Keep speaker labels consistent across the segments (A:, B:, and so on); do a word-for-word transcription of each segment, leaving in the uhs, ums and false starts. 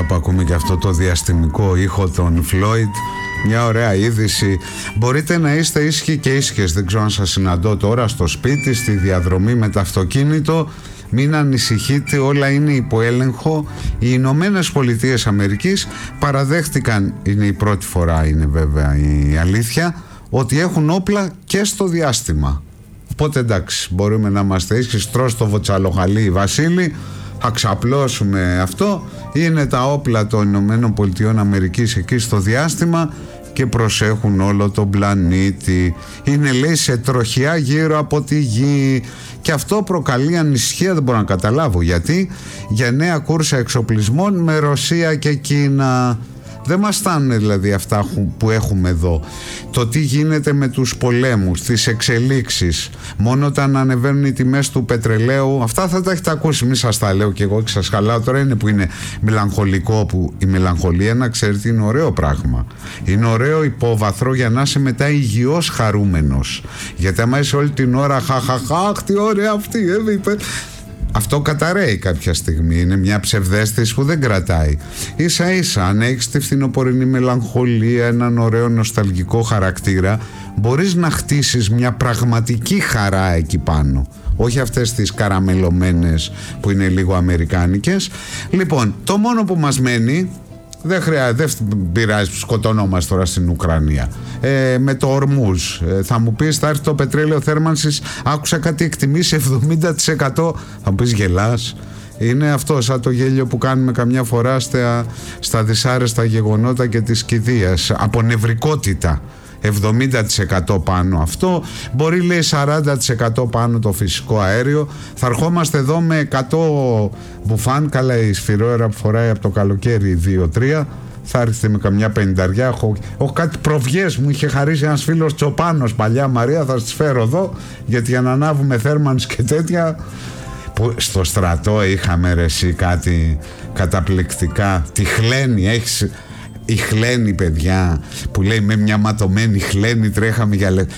A: ώρα που ακούμε και αυτό το διαστημικό ήχο των Floyd, μια ωραία είδηση. Μπορείτε να είστε ήσυχοι και ήσυχες. Δεν ξέρω αν σας συναντώ τώρα στο σπίτι, στη διαδρομή με το αυτοκίνητο. Μην ανησυχείτε, όλα είναι υπό έλεγχο. Οι Ηνωμένες Πολιτείες Αμερικής παραδέχτηκαν, είναι η πρώτη φορά, είναι βέβαια η αλήθεια, ότι έχουν όπλα και στο διάστημα. Οπότε εντάξει, μπορούμε να είμαστε ήσυχοι. Τρως το βοτσαλοχαλί Βασίλη, θα ξαπλώσουμε αυτό. Είναι τα όπλα των Ηνωμένων Πολιτειών Αμερικής εκεί στο διάστημα και προσέχουν όλο τον πλανήτη. Είναι, λέει, σε τροχιά γύρω από τη γη. Και αυτό προκαλεί ανησυχία, δεν μπορώ να καταλάβω γιατί. Για νέα κούρσα εξοπλισμών με Ρωσία και Κίνα. Δεν μας φτάνουν δηλαδή αυτά που έχουμε εδώ. Το τι γίνεται με τους πολέμους, τις εξελίξεις, μόνο όταν ανεβαίνουν οι τιμές του πετρελαίου, αυτά θα τα έχετε ακούσει, μη σας τα λέω και εγώ και σας χαλάω. Τώρα είναι που είναι μελαγχολικό, που η μελαγχολία, να ξέρετε, είναι ωραίο πράγμα. Είναι ωραίο υπόβαθρο για να είσαι μετά υγιώς χαρούμενος. Γιατί άμα είσαι όλη την ώρα χαχαχαχ, τι ωραία αυτή, ε, είπε. Αυτό καταραίει κάποια στιγμή. Είναι μια ψευδαίσθηση που δεν κρατάει. Ίσα ίσα, αν έχεις τη φθινοπορεινή μελαγχολία, έναν ωραίο νοσταλγικό χαρακτήρα, μπορείς να χτίσεις μια πραγματική χαρά εκεί πάνω. Όχι αυτές τις καραμελωμένες που είναι λίγο αμερικάνικες. Λοιπόν, το μόνο που μας μένει, δεν χρειάζεται, δεν πειράζει που σκοτωνόμαστε τώρα στην Ουκρανία. Ε, με το Ορμούζ. Ε, θα μου πεις, θα έρθει το πετρέλαιο θέρμανσης. Άκουσα κάτι εκτιμήσει εβδομήντα τοις εκατό. Θα μου πεις, γελάς. Είναι αυτό σαν το γέλιο που κάνουμε καμιά φορά στα, στα δυσάρεστα γεγονότα και της κηδείας. Από νευρικότητα. εβδομήντα τοις εκατό πάνω αυτό, μπορεί, λέει, σαράντα τοις εκατό πάνω το φυσικό αέριο. Θα ερχόμαστε εδώ με εκατό μπουφάν. Καλά, η σφυρόερα που φοράει από το καλοκαίρι δύο τρία. Θα έρθετε με καμιά πενηνταριά. Έχω, έχω κάτι προβιές, μου είχε χαρίσει ένας φίλος Τσοπάνος παλιά, Μαρία, θα τις φέρω εδώ, γιατί για να ανάβουμε θέρμανση και τέτοια. Που στο στρατό είχαμε, ρε εσύ, κάτι καταπληκτικά. Τη χλένη, έχεις... Η χλένη, παιδιά, που λέει με μια ματωμένη χλένη τρέχαμε για λε...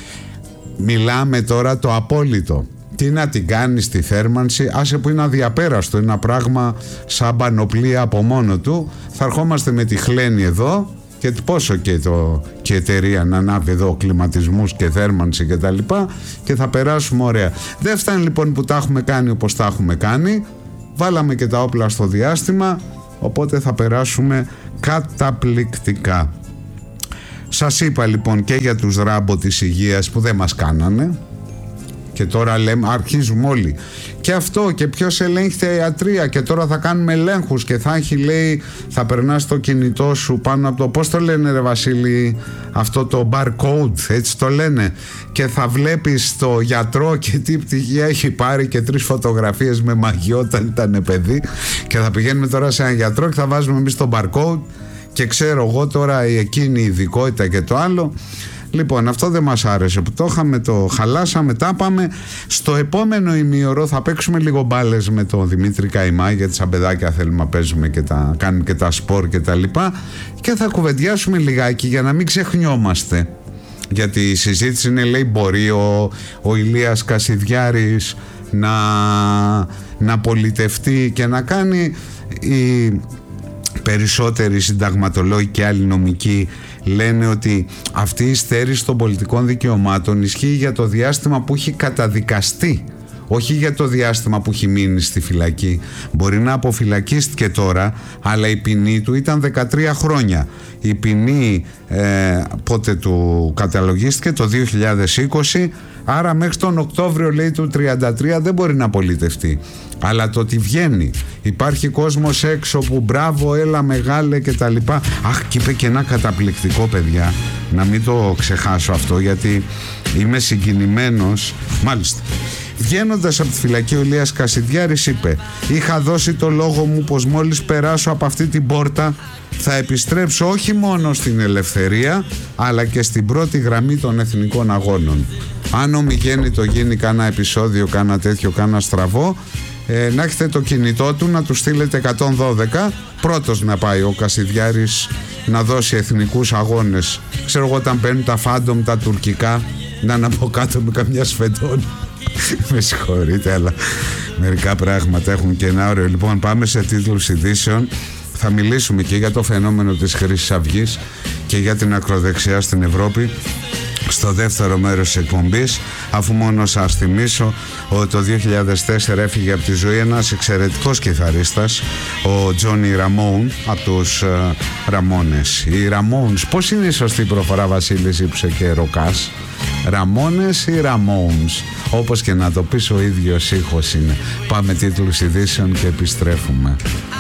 A: Μιλάμε τώρα το απόλυτο. Τι να την κάνει στη θέρμανση, άσε που είναι αδιαπέραστο, ένα πράγμα σαν πανοπλία από μόνο του. Θα ερχόμαστε με τη χλένη εδώ και πόσο και, το, και η εταιρεία να ανάβει εδώ κλιματισμούς και θέρμανση και τα λοιπά, και θα περάσουμε ωραία. Δεν φτάνει λοιπόν που τα έχουμε κάνει όπως τα έχουμε κάνει. Βάλαμε και τα όπλα στο διάστημα, οπότε θα περάσουμε καταπληκτικά. Σας είπα λοιπόν και για τους Ράμπο της υγείας που δεν μας κάνανε, και τώρα λέμε, αρχίζουμε όλοι και αυτό, και ποιος ελέγχει τα ιατρία, και τώρα θα κάνουμε ελέγχους και θα έχει, λέει, θα περνάς το κινητό σου πάνω από το, πώς το λένε, ρε Βασίλη, αυτό το barcode, έτσι το λένε, και θα βλέπεις το γιατρό και τι πτυχία έχει πάρει και τρεις φωτογραφίες με μαγιό όταν ήταν παιδί, και θα πηγαίνουμε τώρα σε έναν γιατρό και θα βάζουμε εμείς το barcode και ξέρω εγώ τώρα εκείνη η ειδικότητα και το άλλο. Λοιπόν, αυτό δεν μας άρεσε που το είχαμε, το χαλάσαμε, τα πάμε. Στο επόμενο ημίωρο θα παίξουμε λίγο μπάλες με τον Δημήτρη Καϊμά, γιατί σαν παιδάκια θέλουμε να παίζουμε και τα, κάνουμε και τα σπορ και τα λοιπά, και θα κουβεντιάσουμε λιγάκι για να μην ξεχνιόμαστε. Γιατί η συζήτηση είναι, λέει, μπορεί ο, ο Ηλίας Κασιδιάρης να, να πολιτευτεί και να κάνει. Οι περισσότεροι συνταγματολόγοι και άλλοι νομικοί λένε ότι αυτή η στέρηση των πολιτικών δικαιωμάτων ισχύει για το διάστημα που έχει καταδικαστεί, όχι για το διάστημα που έχει μείνει στη φυλακή. Μπορεί να αποφυλακίστηκε τώρα, αλλά η ποινή του ήταν δεκατρία χρόνια. Η ποινή ε, πότε του καταλογίστηκε, το δύο χιλιάδες είκοσι, άρα μέχρι τον Οκτώβριο, λέει, του τριάντα τρία δεν μπορεί να πολιτευτεί. Αλλά το ότι βγαίνει, υπάρχει κόσμος έξω που μπράβο, έλα μεγάλε και τα λοιπά. Αχ, και είπε και ένα καταπληκτικό, παιδιά, να μην το ξεχάσω αυτό, γιατί είμαι συγκινημένος. Μάλιστα, βγαίνοντας από τη φυλακή, ο Ηλίας Κασιδιάρης είπε: είχα δώσει το λόγο μου πως μόλις περάσω από αυτή την πόρτα θα επιστρέψω όχι μόνο στην ελευθερία, αλλά και στην πρώτη γραμμή των εθνικών αγώνων. Αν ομιγέννητο γίνει κάνα επεισόδιο, κάνα τέτοιο, κάνα στραβό, ε, να έχετε το κινητό του, να του στείλετε εκατόν δώδεκα, πρώτος να πάει ο Κασιδιάρης να δώσει εθνικούς αγώνες. Ξέρω εγώ, όταν παίρνουν τα φάντομ τα τουρκικά, να είναι από κάτω με καμιά σφεντών. Με συγχωρείτε, αλλά μερικά πράγματα έχουν και ένα όριο. Λοιπόν, πάμε σε τίτλους ειδήσεων. Θα μιλήσουμε και για το φαινόμενο της Χρυσής Αυγής και για την ακροδεξιά στην Ευρώπη στο δεύτερο μέρος της εκπομπής, αφού μόνο σας θυμίσω ότι το δύο χιλιάδες τέσσερα έφυγε από τη ζωή ένας εξαιρετικός κιθαρίστας, ο Τζόνι Ραμόν, από τους Ραμόνες. Οι Ραμόνς, πώς είναι η σωστή προφορά, Βασίλη Ήψε και Ροκάς? Ραμόνες ή Ραμόνς? Όπως και να το πεις, ο ίδιος ήχος είναι. Πάμε τίτλους ειδήσεων και επιστρέφουμε.